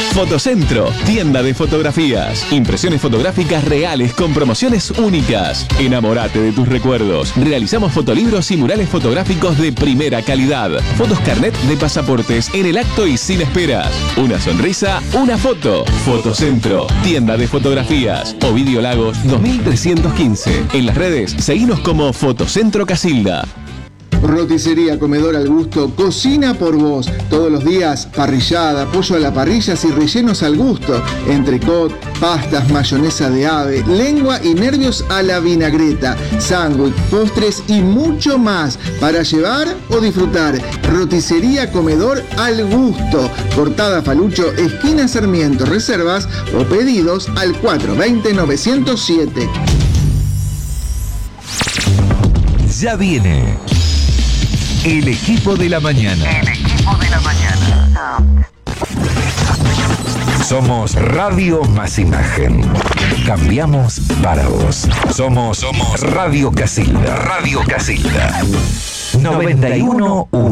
Fotocentro, tienda de fotografías. Impresiones fotográficas reales con promociones únicas. Enamórate de tus recuerdos. Realizamos fotolibros y murales fotográficos de primera calidad. Fotos carnet de pasaportes en el acto y sin esperas. Una sonrisa, una foto. Fotocentro, tienda de fotografías. Ovidio Lagos 2315. En las redes, seguinos como Fotocentro Casilda. Roticería Comedor al Gusto, cocina por vos. Todos los días, parrillada, pollo a la parrilla y rellenos al gusto. Entrecot, pastas, mayonesa de ave, lengua y nervios a la vinagreta, sándwich, postres y mucho más para llevar o disfrutar. Roticería Comedor al Gusto. Cortada Falucho, esquina Sarmiento. Reservas o pedidos al 420-907. Ya viene el equipo de la mañana. El equipo de la mañana. Somos Radio Más Imagen. Cambiamos para vos. Somos Radio Casilda. Radio Casilda. 91.1.